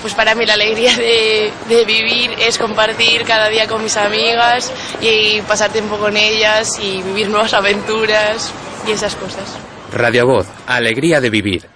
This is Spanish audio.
Pues para mí la alegría de vivir es compartir cada día con mis amigas y pasar tiempo con ellas y vivir nuevas aventuras y esas cosas. Radio Voz, alegría de vivir.